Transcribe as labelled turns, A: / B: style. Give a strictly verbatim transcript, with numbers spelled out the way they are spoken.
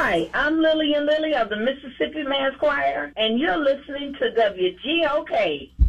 A: Hi, I'm Lillian Lilly of the Mississippi Mass Choir, and you're listening to W G O K.